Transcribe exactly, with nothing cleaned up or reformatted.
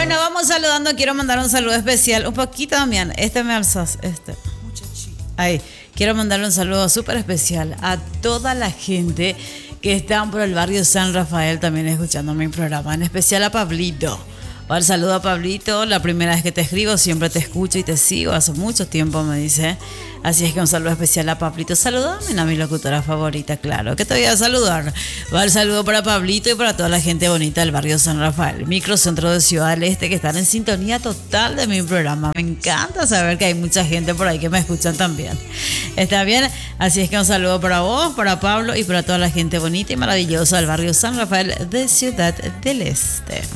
Bueno, vamos saludando. Quiero mandar un saludo especial. Un poquito, Damián. Este me alzas. Este. Ahí. Quiero mandarle un saludo súper especial a toda la gente que están por el barrio San Rafael también escuchando mi programa. En especial a Pablito. Un saludo a Pablito. La primera vez que te escribo, siempre te escucho y te sigo. Hace mucho tiempo me dice. Así es que un saludo especial a Pablito. Saludame a mi locutora favorita, claro. Que te voy a saludar. Va el saludo para Pablito y para toda la gente bonita del barrio San Rafael, microcentro de Ciudad del Este, que están en sintonía total de mi programa. Me encanta saber que hay mucha gente por ahí que me escuchan también. ¿Está bien? Así es que un saludo para vos, para Pablo y para toda la gente bonita y maravillosa del barrio San Rafael de Ciudad del Este.